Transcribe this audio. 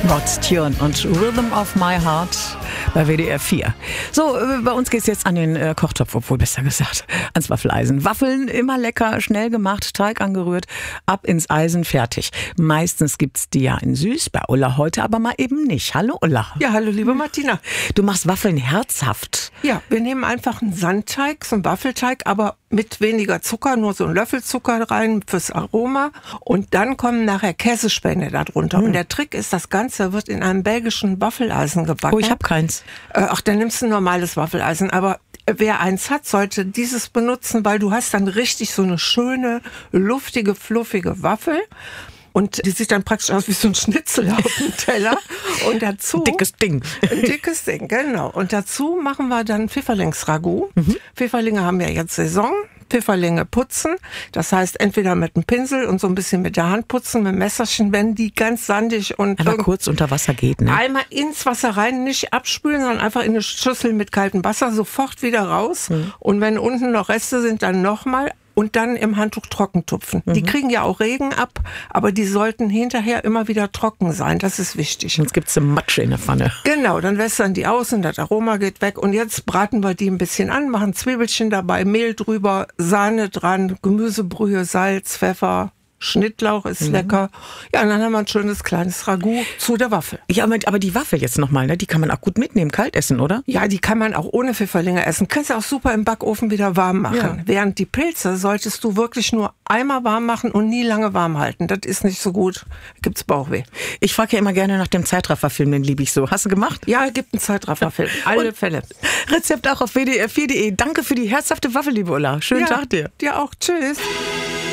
Rod Stewart und Rhythm of My Heart bei WDR 4. So, bei uns geht es jetzt an den Kochtopf, obwohl besser gesagt, ans Waffeleisen. Waffeln, immer lecker, schnell gemacht, Teig angerührt, ab ins Eisen, fertig. Meistens gibt's die ja in süß, bei Ulla heute aber mal eben nicht. Hallo Ulla. Ja, hallo liebe Martina. Du machst Waffeln herzhaft. Ja, wir nehmen einfach einen Sandteig, so einen Waffelteig, aber mit weniger Zucker, nur so einen Löffel Zucker rein fürs Aroma. Und dann kommen nachher Käsespäne da drunter. Und der Trick ist, das Ganze wird in einem belgischen Waffeleisen gebacken. Oh, ich habe keins. Ach, dann nimmst du ein normales Waffeleisen. Aber wer eins hat, sollte dieses benutzen, weil du hast dann richtig so eine schöne, luftige, fluffige Waffel. Und die sieht dann praktisch aus wie so ein Schnitzel auf dem Teller. Und dazu... Dickes Ding. Ein dickes Ding, genau. Und dazu machen wir dann Pfifferlingsragout. Pfifferlinge haben ja jetzt Saison. Pfifferlinge putzen. Das heißt, entweder mit einem Pinsel und so ein bisschen mit der Hand putzen, mit dem Messerchen, wenn die ganz sandig und... Einmal kurz unter Wasser geht, ne? Einmal ins Wasser rein, nicht abspülen, sondern einfach in eine Schüssel mit kaltem Wasser, sofort wieder raus. Und wenn unten noch Reste sind, dann nochmal. Und dann im Handtuch trocken tupfen. Die kriegen ja auch Regen ab, aber die sollten hinterher immer wieder trocken sein. Das ist wichtig. Sonst gibt's eine Matsche in der Pfanne. Genau, dann wässern die aus und das Aroma geht weg. Und jetzt braten wir die ein bisschen an, machen Zwiebelchen dabei, Mehl drüber, Sahne dran, Gemüsebrühe, Salz, Pfeffer. Schnittlauch ist lecker. Ja, und dann haben wir ein schönes kleines Ragout zu der Waffel. Ja, aber die Waffel jetzt nochmal, ne? Die kann man auch gut mitnehmen, kalt essen, oder? Ja, die kann man auch ohne Pfifferlinge essen. Kannst du auch super im Backofen wieder warm machen. Ja. Während die Pilze solltest du wirklich nur einmal warm machen und nie lange warm halten. Das ist nicht so gut. Gibt's Bauchweh. Ich frage ja immer gerne nach dem Zeitrafferfilm, den liebe ich so. Hast du gemacht? Ja, gibt einen Zeitrafferfilm. Alle Fälle. Rezept auch auf wdr4.de. Danke für die herzhafte Waffel, liebe Ulla. Schönen Tag dir. Dir auch. Tschüss.